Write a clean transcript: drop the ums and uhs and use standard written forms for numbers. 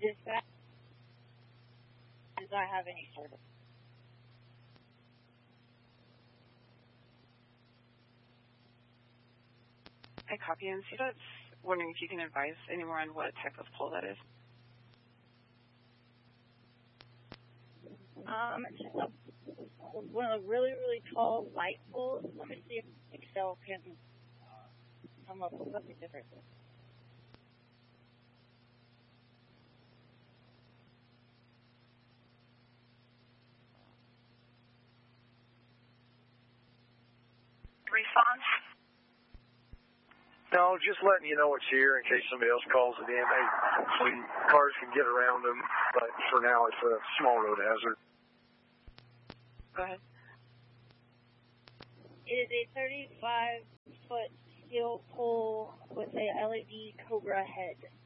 Dispatch does not have any service. I copy and see that's wondering if you can advise any more on what type of pole that is. It's just one of the really, really tall light poles. Let me see if Excel can come up with something different. Response? No, just letting you know it's here in case somebody else calls it in. Cars can get around them, but for now it's a small road hazard. Go ahead. It is a 35-foot steel pole with a LED Cobra head.